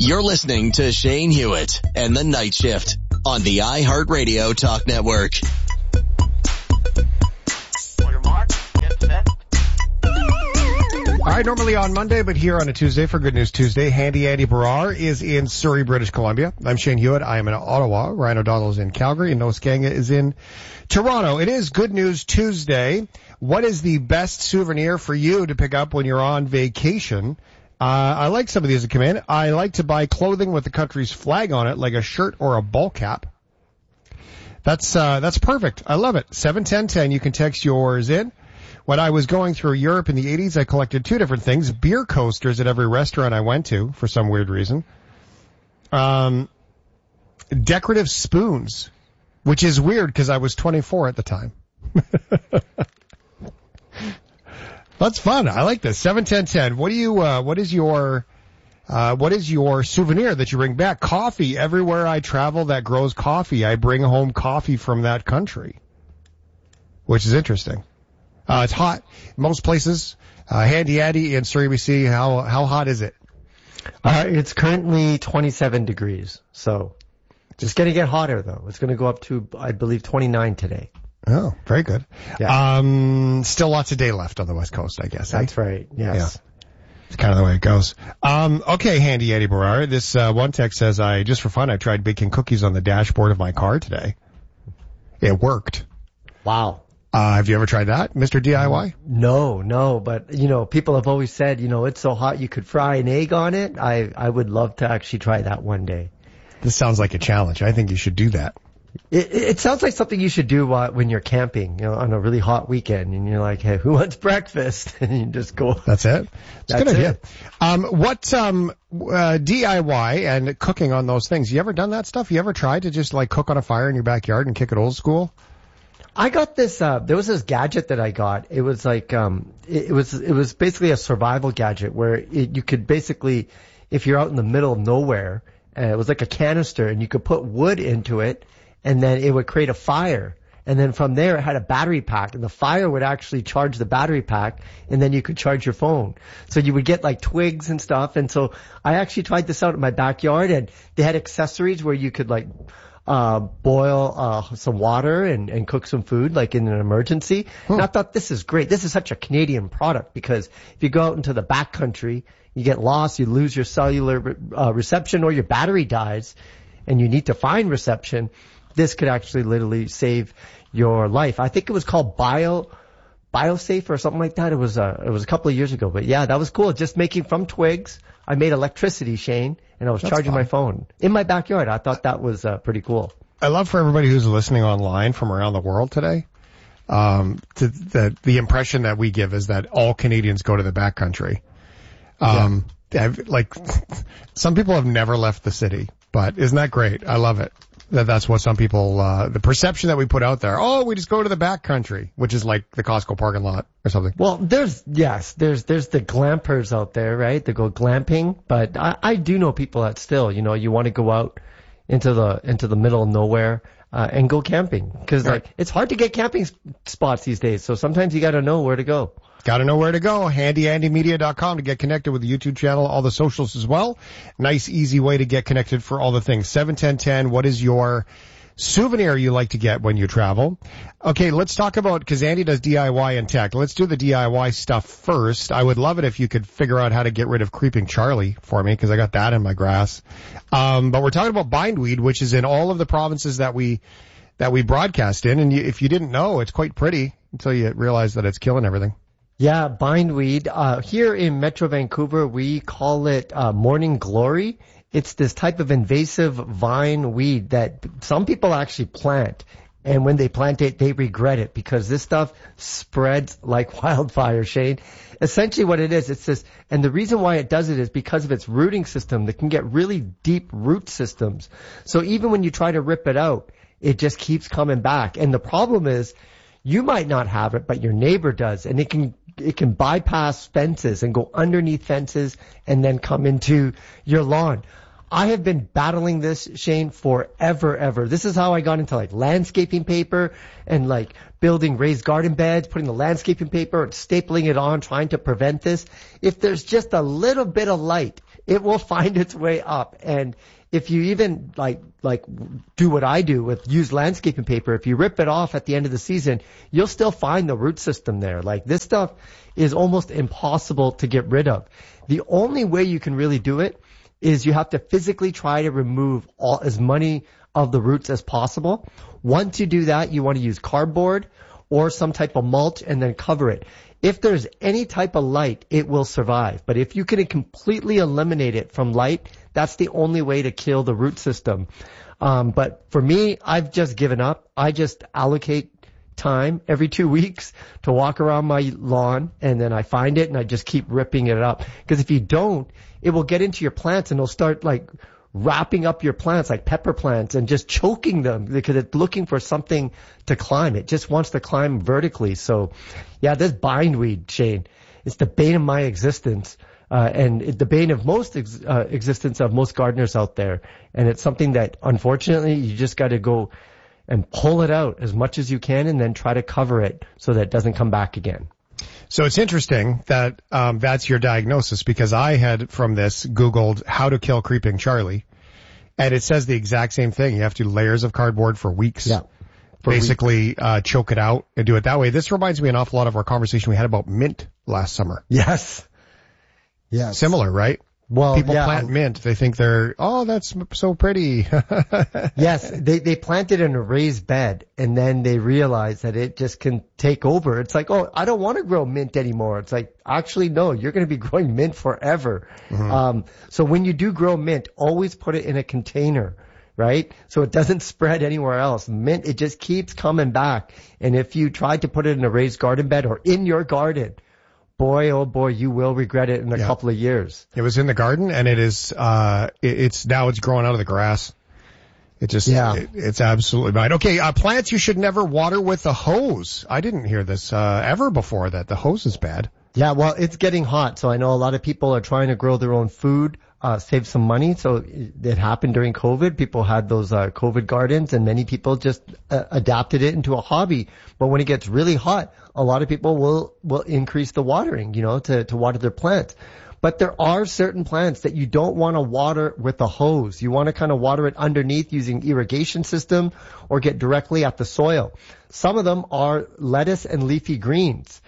You're listening to Shane Hewitt and the Night Shift on the iHeartRadio Talk Network. All right, normally on Monday, but here on a Tuesday for Good News Tuesday, Handy Andy Barrar is in Surrey, British Columbia. I'm Shane Hewitt. I am in Ottawa. Ryan O'Donnell is in Calgary, and Noah Skanga is in Toronto. It is Good News Tuesday. What is the best souvenir for you to pick up when you're on vacation? I like some of these that come in. I like to buy clothing with the country's flag on it, like a shirt or a ball cap. That's perfect. I love it. 71010. You can text yours in. When I was going through Europe in the 80s, I collected two different things. Beer coasters at every restaurant I went to, for some weird reason. Decorative spoons, which is weird because I was 24 at the time. That's fun. I like this. 71010. What is your souvenir that you bring back? Coffee. Everywhere I travel that grows coffee, I bring home coffee from that country, which is interesting. It's hot. Most places. Handy Andy in Surrey, BC. How hot is it? It's currently 27 degrees. So it's going to get hotter though. It's going to go up to, I believe, 29 today. Oh, very good. Yeah. Still lots of day left on the West Coast, I guess. That's right. Yes. Yeah. It's kind of the way it goes. Okay, Handy Andy Barrar. This one text says, just for fun, I tried baking cookies on the dashboard of my car today. It worked. Wow. Have you ever tried that, Mr. DIY? No, but, people have always said, it's so hot you could fry an egg on it. I would love to actually try that one day. This sounds like a challenge. I think you should do that. It sounds like something you should do when you're camping, on a really hot weekend, and you're like, hey, who wants breakfast? And you just go. That's it? It's a good idea. What DIY and cooking on those things, you ever done that stuff? You ever tried to just cook on a fire in your backyard and kick it old school? I got this, there was this gadget that I got. It was like, it was basically a survival gadget where you could basically, if you're out in the middle of nowhere, it was like a canister and you could put wood into it and then it would create a fire. And then from there it had a battery pack and the fire would actually charge the battery pack and then you could charge your phone. So you would get twigs and stuff. And so I actually tried this out in my backyard and they had accessories where you could boil some water and cook some food in an emergency. And I thought, this is great. This is such a Canadian product because if you go out into the backcountry, you get lost, you lose your cellular reception or your battery dies and you need to find reception. This could actually literally save your life. I think it was called BioSafe or something like that. It was a couple of years ago, but yeah, that was cool. Just making from twigs. I made electricity, Shane, and I was charging my phone in my backyard. I thought that was pretty cool. I love for everybody who's listening online from around the world today, the impression that we give is that all Canadians go to the backcountry. Some people have never left the city, but isn't that great? I love it. That's what some people, the perception that we put out there. Oh, we just go to the backcountry, which is like the Costco parking lot or something. Well, there's the glampers out there, right? They go glamping, but I do know people that still, you want to go out into the middle of nowhere, and go camping. Cause it's hard to get camping spots these days. So sometimes you gotta know where to go. Got to know where to go. HandyAndyMedia.com to get connected with the YouTube channel, all the socials as well. Nice, easy way to get connected for all the things. 71010, what is your souvenir you like to get when you travel? Okay, let's talk about, because Andy does DIY and tech. Let's do the DIY stuff first. I would love it if you could figure out how to get rid of Creeping Charlie for me, because I got that in my grass. But we're talking about bindweed, which is in all of the provinces that we broadcast in. And if you didn't know, it's quite pretty until you realize that it's killing everything. Yeah, bindweed. Here in Metro Vancouver, we call it morning glory. It's this type of invasive vine weed that some people actually plant. And when they plant it, they regret it because this stuff spreads like wildfire, Shane. Essentially what it is, it's this, and the reason why it does it is because of its rooting system that can get really deep root systems. So even when you try to rip it out, it just keeps coming back. And the problem is, you might not have it, but your neighbor does. And it can bypass fences and go underneath fences and then come into your lawn. I have been battling this, Shane, forever. This is how I got into landscaping paper and building raised garden beds, putting the landscaping paper and stapling it on, trying to prevent this. If there's just a little bit of light it will find its way up. And if you even like do what I do with used landscaping paper, if you rip it off at the end of the season, you'll still find the root system there. Like, this stuff is almost impossible to get rid of. The only way you can really do it is you have to physically try to remove as many of the roots as possible. Once you do that, you want to use cardboard or some type of mulch and then cover it. If there's any type of light, it will survive. But if you can completely eliminate it from light, that's the only way to kill the root system. But for me, I've just given up. I just allocate time every 2 weeks to walk around my lawn, and then I find it and I just keep ripping it up. Because if you don't, it will get into your plants and it'll start like wrapping up your plants like pepper plants and just choking them because it's looking for something to climb. It just wants to climb vertically. So yeah, this bindweed, Shane, it's the bane of my existence. And the bane of most existence of most gardeners out there. And it's something that unfortunately you just got to go and pull it out as much as you can and then try to cover it so that it doesn't come back again. So it's interesting that that's your diagnosis, because I had from this Googled how to kill creeping Charlie, and it says the exact same thing. You have to do layers of cardboard for weeks. Yeah. Basically choke it out and do it that way. This reminds me an awful lot of our conversation we had about mint last summer. Yes. Yes. Similar, right? Well, people plant mint. They think that's so pretty. Yes, they plant it in a raised bed, and then they realize that it just can take over. It's like, oh, I don't want to grow mint anymore. It's like, actually, no, you're going to be growing mint forever. Mm-hmm. So when you do grow mint, always put it in a container, right? So it doesn't spread anywhere else. Mint, it just keeps coming back. And if you tried to put it in a raised garden bed or in your garden, boy, oh boy, you will regret it in a couple of years. It was in the garden, and it is, it's growing out of the grass. It just, it's absolutely bad. Okay, plants you should never water with a hose. I didn't hear this, ever before, that the hose is bad. Yeah, well, it's getting hot, so I know a lot of people are trying to grow their own food, save some money. So it happened during COVID. People had those, COVID gardens, and many people just adapted it into a hobby. But when it gets really hot, a lot of people will increase the watering, to water their plants. But there are certain plants that you don't want to water with a hose. You want to kind of water it underneath using irrigation system or get directly at the soil. Some of them are lettuce and leafy greens.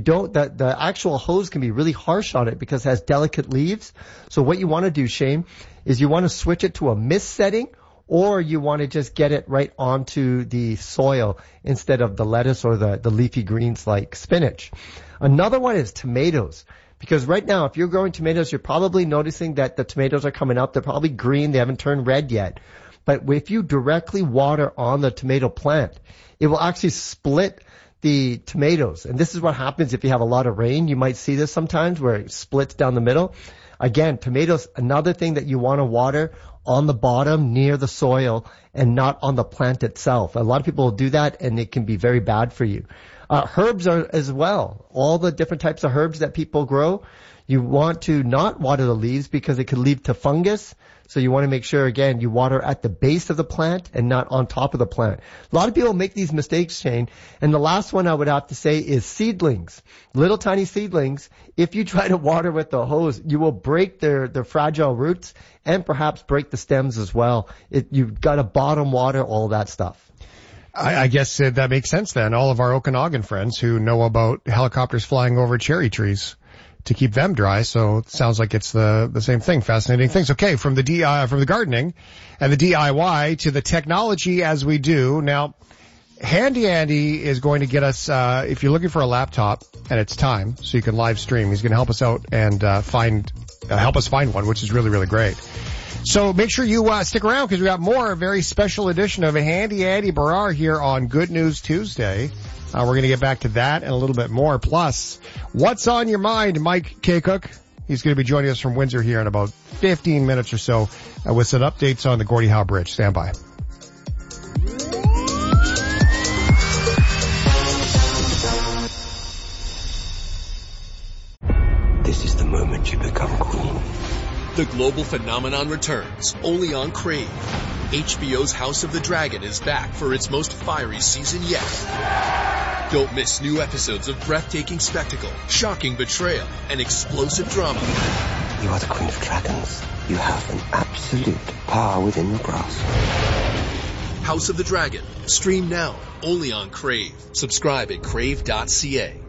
The actual hose can be really harsh on it because it has delicate leaves. So what you want to do, Shane, is you want to switch it to a mist setting, or you want to just get it right onto the soil instead of the lettuce or the leafy greens like spinach. Another one is tomatoes. Because right now, if you're growing tomatoes, you're probably noticing that the tomatoes are coming up. They're probably green. They haven't turned red yet. But if you directly water on the tomato plant, it will actually split the tomatoes. And this is what happens if you have a lot of rain. You might see this sometimes where it splits down the middle. Again, tomatoes, another thing that you want to water on the bottom near the soil and not on the plant itself. A lot of people will do that, and it can be very bad for you. Herbs are as well. All the different types of herbs that people grow, you want to not water the leaves because it could lead to fungus. So you want to make sure, again, you water at the base of the plant and not on top of the plant. A lot of people make these mistakes, Shane. And the last one I would have to say is seedlings. Little tiny seedlings, if you try to water with the hose, you will break their fragile roots and perhaps break the stems as well. You've got to bottom water all that stuff. I guess that makes sense then. All of our Okanagan friends who know about helicopters flying over cherry trees to keep them dry. So it sounds like it's the same thing. Fascinating things. Okay, from the gardening and the DIY to the technology as we do. Now, Handy Andy is going to get us, if you're looking for a laptop and it's time so you can live stream, he's going to help us out and help us find one, which is really, really great. So make sure you stick around because we got more, a very special edition of Handy Andy Barrar here on Good News Tuesday. We're going to get back to that and a little bit more. Plus, what's on your mind, Mike K. Cook? He's going to be joining us from Windsor here in about 15 minutes or so with some updates on the Gordie Howe Bridge. Stand by. This is the moment you become queen. The global phenomenon returns, only on Crave. HBO's House of the Dragon is back for its most fiery season yet. Don't miss new episodes of breathtaking spectacle, shocking betrayal, and explosive drama. You are the Queen of Dragons. You have an absolute power within your grasp. House of the Dragon. Stream now, only on Crave. Subscribe at crave.ca.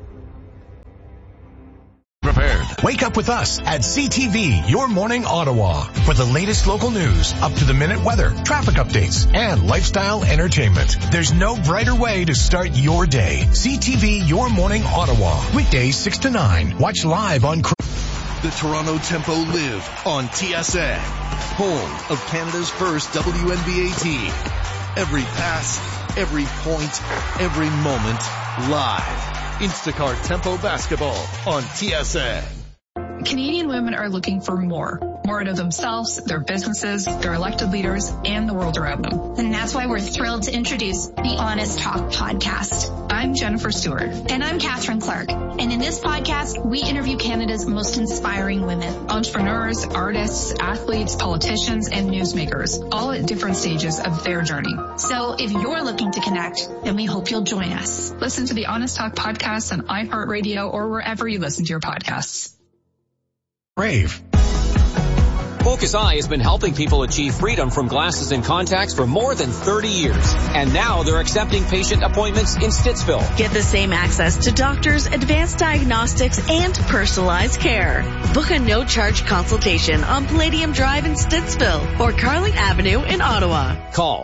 Prepared. Wake up with us at CTV, Your Morning Ottawa, for the latest local news, up-to-the-minute weather, traffic updates, and lifestyle entertainment. There's no brighter way to start your day. CTV, Your Morning Ottawa, weekdays 6 to 9. Watch live on The Toronto Tempo live on TSN, home of Canada's first WNBA team. Every pass, every point, every moment, live. Instacart Tempo Basketball on TSN. Canadian women are looking for more out of themselves, their businesses, their elected leaders, and the world around them. And that's why we're thrilled to introduce the Honest Talk podcast. I'm Jennifer Stewart. And I'm Catherine Clark. And in this podcast, we interview Canada's most inspiring women. Entrepreneurs, artists, athletes, politicians, and newsmakers, all at different stages of their journey. So if you're looking to connect, then we hope you'll join us. Listen to the Honest Talk podcast on iHeartRadio or wherever you listen to your podcasts. Crave. Focus Eye has been helping people achieve freedom from glasses and contacts for more than 30 years. And now they're accepting patient appointments in Stittsville. Get the same access to doctors, advanced diagnostics, and personalized care. Book a no-charge consultation on Palladium Drive in Stittsville or Carling Avenue in Ottawa. Call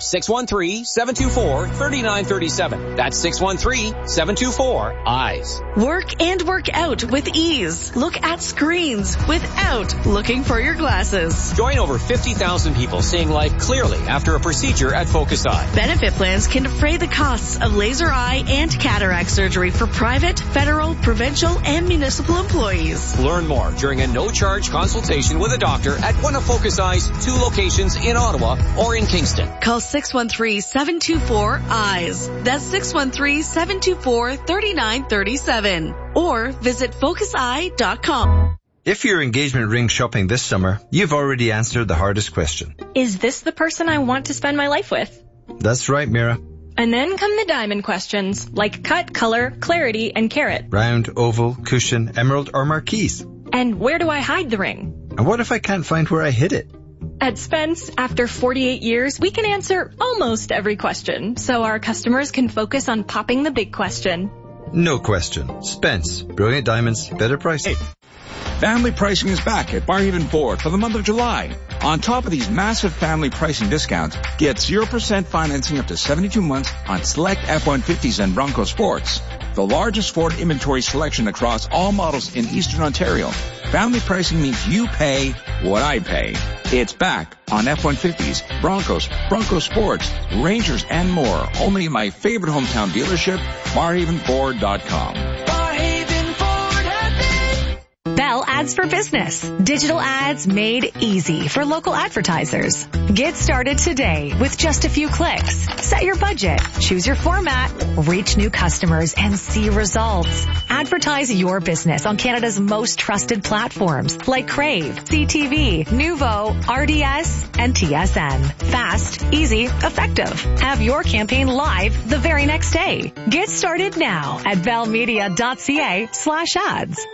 613-724-3937. That's 613-724-EYES. Work and work out with ease. Look at screens without looking for your glasses. Join over 50,000 people seeing life clearly after a procedure at Focus Eye. Benefit plans can defray the costs of laser eye and cataract surgery for private, federal, provincial, and municipal employees. Learn more during a no-charge consultation with a doctor at one of Focus Eye's 2 locations in Ottawa or in Kingston. Call 613-724-EYES. That's 613-724-3937. Or visit FocusEye.com. If you're engagement ring shopping this summer, you've already answered the hardest question. Is this the person I want to spend my life with? That's right, Mira. And then come the diamond questions, like cut, color, clarity, and carat. Round, oval, cushion, emerald, or marquise. And where do I hide the ring? And what if I can't find where I hid it? At Spence, after 48 years, we can answer almost every question, so our customers can focus on popping the big question. No question. Spence. Brilliant diamonds, better price. Hey. Family pricing is back at Barhaven Ford for the month of July. On top of these massive family pricing discounts, get 0% financing up to 72 months on select F-150s and Bronco Sports. The largest Ford inventory selection across all models in Eastern Ontario. Family pricing means you pay what I pay. It's back on F-150s, Broncos, Bronco Sports, Rangers, and more. Only my favorite hometown dealership, BarhavenFord.com. Bell Ads for Business. Digital ads made easy for local advertisers. Get started today with just a few clicks. Set your budget, choose your format, reach new customers, and see results. Advertise your business on Canada's most trusted platforms like Crave, CTV, Nuvo, RDS, and TSN. Fast, easy, effective. Have your campaign live the very next day. Get started now at bellmedia.ca/ads.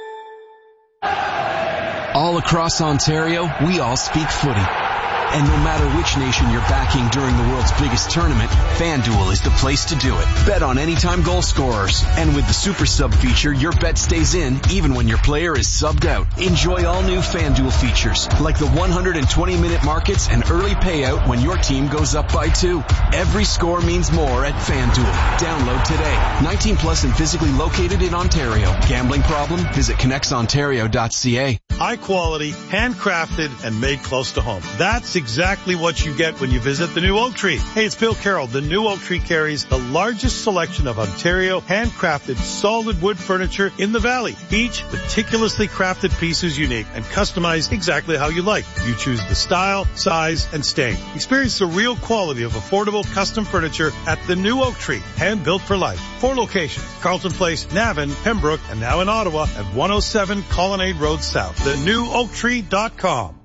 All across Ontario, we all speak footy. And no matter which nation you're backing during the world's biggest tournament, FanDuel is the place to do it. Bet on anytime goal scorers. And with the Super Sub feature, your bet stays in even when your player is subbed out. Enjoy all new FanDuel features, like the 120-minute markets and early payout when your team goes up by 2. Every score means more at FanDuel. Download today. 19 plus and physically located in Ontario. Gambling problem? Visit connectsontario.ca. High quality, handcrafted, and made close to home. That's exactly what you get when you visit the new Oak Tree. Hey, it's Bill Carroll. The new Oak Tree carries the largest selection of Ontario handcrafted solid wood furniture in the valley. Each meticulously crafted piece is unique and customized exactly how you like. You choose the style, size, and stain. Experience the real quality of affordable custom furniture at the new Oak Tree, hand built for life. 4 locations: Carlton Place, Navan, Pembroke, and now in Ottawa at 107 Colonnade Road South. TheNewOakTree.com.